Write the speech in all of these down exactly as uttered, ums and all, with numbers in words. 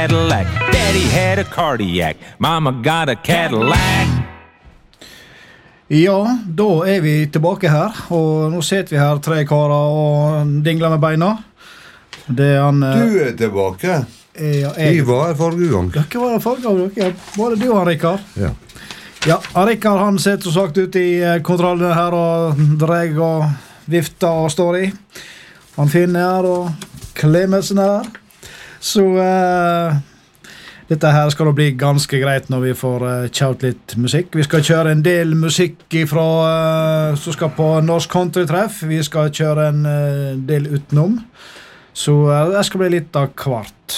Cadillac. Daddy had a cardiac. Mama got a Cadillac. Ja, da er vi tilbake her, og nå sitter vi her tre karer og dingler med beina. Det er han... Du er tilbake. Ja, jeg... Vi var her forrige gang. Dere var her forrige gang, dere. Var det du og han, Rikard? Ja. Ja, Rikard han sitter så sagt ute i kontrollen her og dreg og vifter og står i. Han finner her og Klemetsen her. Så... Uh... Dette her skal det bli ganske greit når vi får uh, kjaut litt musikk. Vi skal kjøre en del musikk fra, uh, som skal på Norsk Country-treff. Vi skal kjøre en uh, del utenom. Så uh, det skal bli litt av kvart.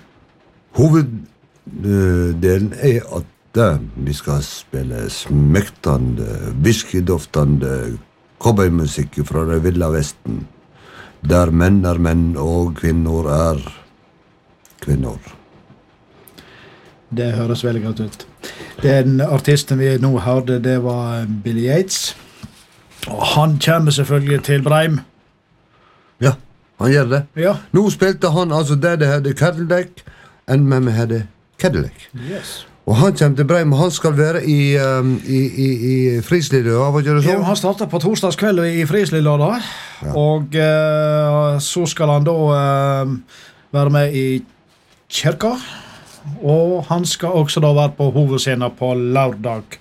Hoveddelen er at uh, vi skal spille smektende, whiskydoftende cowboymusikk fra det ville vesten. Der menn er menn og kvinner er kvinner. Det høres veldig godt ut. Den artisten vi nå hørte, det var Billy Yates. Og han kommer selvfølgelig til Breim. Ja, han gjør det. Ja. Nå spilte han altså der det hadde Cadillac, enn med meg hadde Cadillac. Yes. Og han kommer til Breim, og han skal være i, um, i, i, i Frislidøa, hva gjør det så? Ja, han starter på torsdagskveld i Frislidøa, ja. Og uh, så skal han da uh, være med i kirka. Og han skal også da være på hovedscenen på lørdag.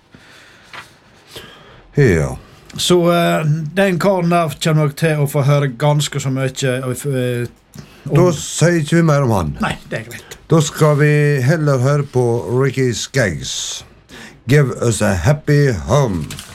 Ja. Så uh, den karen der kommer nok til å få høre ganske så mye uh, om... Da sier ikke vi mer om han. Nei, det er greit. Da skal vi heller høre på Ricky Skaggs. Give us a happy home.